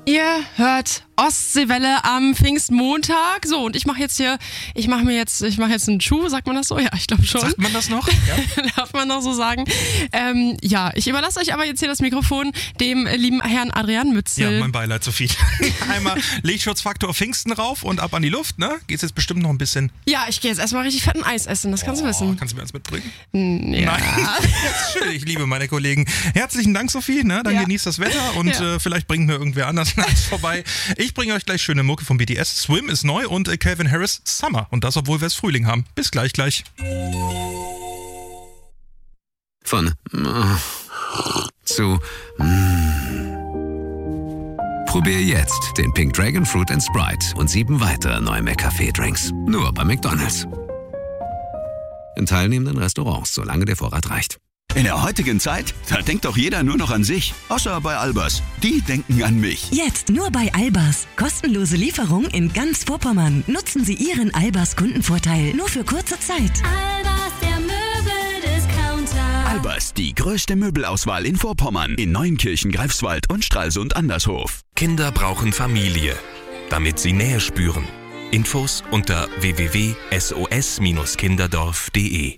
Ihr hört Ostseewelle am Pfingstmontag. So, und ich mache jetzt einen Schuh, sagt man das so? Ja, ich glaube schon. Sagt man das noch? Ja. Darf man noch so sagen. Ich überlasse euch aber jetzt hier das Mikrofon dem lieben Herrn Adrian Mützel. Ja, mein Beileid, Sophie. Einmal Lichtschutzfaktor Pfingsten rauf und ab an die Luft, ne? Geht's jetzt bestimmt noch ein bisschen... Ja, ich gehe jetzt erstmal richtig fetten Eis essen, das kannst du wissen. Kannst du mir eins mitbringen? Ja. Nein, schön, ich liebe meine Kollegen. Herzlichen Dank, Sophie, ne? Dann genießt das Wetter und vielleicht bringt mir irgendwer anders eins vorbei. Ich bringe euch gleich schöne Mucke vom BTS. Swim ist neu und Calvin Harris Summer. Und das, obwohl wir es Frühling haben. Bis gleich. Von zu Probier jetzt den Pink Dragon Fruit and Sprite und 7 weitere neue McCafé-Drinks. Nur bei McDonald's. In teilnehmenden Restaurants, solange der Vorrat reicht. In der heutigen Zeit, da denkt doch jeder nur noch an sich. Außer bei Albers. Die denken an mich. Jetzt nur bei Albers. Kostenlose Lieferung in ganz Vorpommern. Nutzen Sie Ihren Albers Kundenvorteil nur für kurze Zeit. Albers, der Möbeldiscounter. Albers, die größte Möbelauswahl in Vorpommern. In Neunkirchen, Greifswald und Stralsund Andershof. Kinder brauchen Familie, damit sie Nähe spüren. Infos unter www.sos-kinderdorf.de.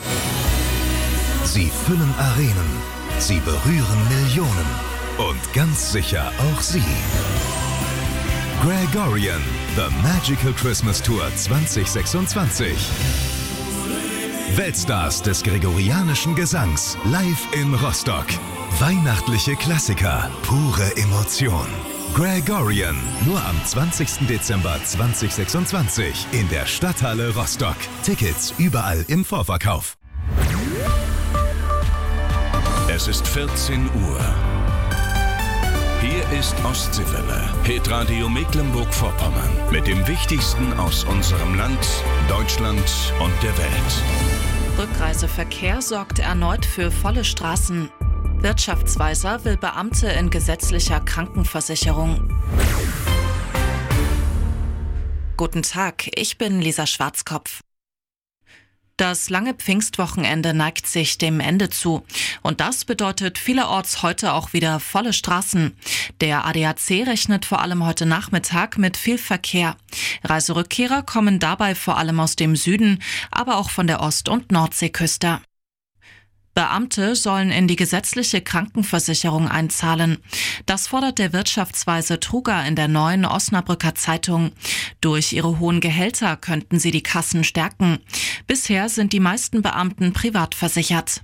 Sie füllen Arenen, sie berühren Millionen und ganz sicher auch Sie. Gregorian, The Magical Christmas Tour 2026. Weltstars des gregorianischen Gesangs live in Rostock. Weihnachtliche Klassiker, pure Emotion. Gregorian, nur am 20. Dezember 2026 in der Stadthalle Rostock. Tickets überall im Vorverkauf. Es ist 14 Uhr. Hier ist Ostseewelle, Hitradio Mecklenburg-Vorpommern. Mit dem Wichtigsten aus unserem Land, Deutschland und der Welt. Rückreiseverkehr sorgt erneut für volle Straßen. Wirtschaftsweiser will Beamte in gesetzlicher Krankenversicherung. Guten Tag, ich bin Lisa Schwarzkopf. Das lange Pfingstwochenende neigt sich dem Ende zu. Und das bedeutet vielerorts heute auch wieder volle Straßen. Der ADAC rechnet vor allem heute Nachmittag mit viel Verkehr. Reiserückkehrer kommen dabei vor allem aus dem Süden, aber auch von der Ost- und Nordseeküste. Beamte sollen in die gesetzliche Krankenversicherung einzahlen. Das fordert der Wirtschaftsweise Truger in der neuen Osnabrücker Zeitung. Durch ihre hohen Gehälter könnten sie die Kassen stärken. Bisher sind die meisten Beamten privat versichert.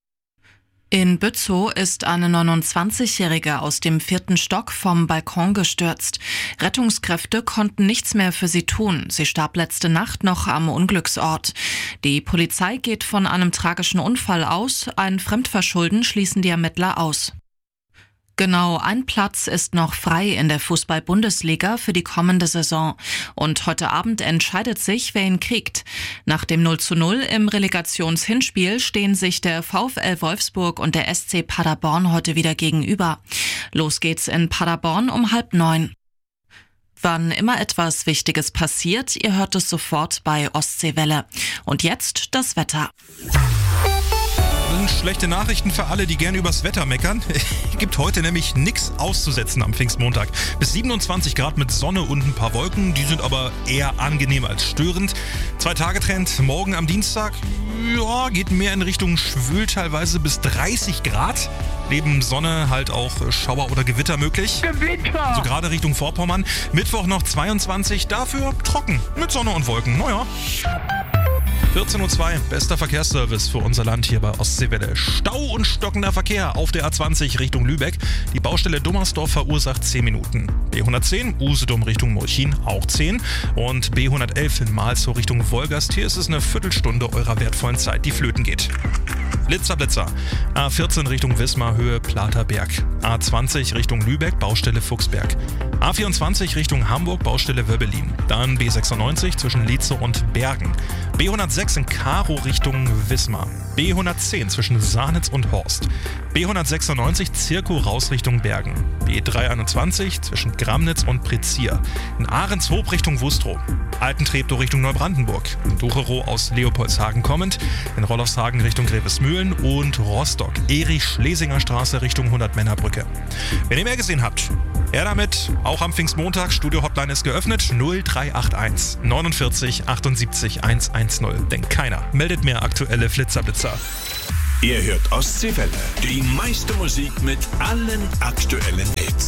In Bützow ist eine 29-Jährige aus dem 4. Stock vom Balkon gestürzt. Rettungskräfte konnten nichts mehr für sie tun. Sie starb letzte Nacht noch am Unglücksort. Die Polizei geht von einem tragischen Unfall aus. Ein Fremdverschulden schließen die Ermittler aus. Genau ein Platz ist noch frei in der Fußball-Bundesliga für die kommende Saison. Und heute Abend entscheidet sich, wer ihn kriegt. Nach dem 0:0 im Relegationshinspiel stehen sich der VfL Wolfsburg und der SC Paderborn heute wieder gegenüber. Los geht's in Paderborn um 8:30. Wann immer etwas Wichtiges passiert, ihr hört es sofort bei Ostseewelle. Und jetzt das Wetter. Schlechte Nachrichten für alle, die gerne übers Wetter meckern. Gibt heute nämlich nichts auszusetzen am Pfingstmontag. Bis 27 Grad mit Sonne und ein paar Wolken. Die sind aber eher angenehm als störend. 2-Tage-Trend morgen am Dienstag. Ja, geht mehr in Richtung schwül, teilweise bis 30 Grad. Neben Sonne halt auch Schauer oder Gewitter möglich. Gewitter! Also gerade Richtung Vorpommern. Mittwoch noch 22, dafür trocken mit Sonne und Wolken. Naja. 14:02 Uhr, bester Verkehrsservice für unser Land hier bei Ostseewelle. Stau und stockender Verkehr auf der A20 Richtung Lübeck. Die Baustelle Dummersdorf verursacht 10 Minuten. B110 Usedom Richtung Molchin auch 10. Und B111 in Malzow Richtung Wolgast. Hier ist es eine Viertelstunde eurer wertvollen Zeit, die flöten geht. Blitzer. A14 Richtung Wismar, Höhe Platerberg. A20 Richtung Lübeck, Baustelle Fuchsberg. A24 Richtung Hamburg, Baustelle Wöbbelin. Dann B96 zwischen Lietzow und Bergen. B106 in Karow Richtung Wismar. B110 zwischen Sahnitz und Horst. B196 Zirkow raus Richtung Bergen. B321 zwischen Gramnitz und Prezier. In Ahrenshoop Richtung Wustrow. Altentreptow Richtung Neubrandenburg. Ducherow aus Leopoldshagen kommend. In Rollofshagen Richtung Grevesmühlen und Rostock. Erich-Schlesinger Straße Richtung 100-Männerbrücke. Wenn ihr mehr gesehen habt, Ja, damit auch am Pfingstmontag. Studio-Hotline ist geöffnet. 0381 49 78 110. Denn keiner meldet mehr aktuelle Flitzerblitzer. Ihr hört Ostseewelle. Die meiste Musik mit allen aktuellen Hits.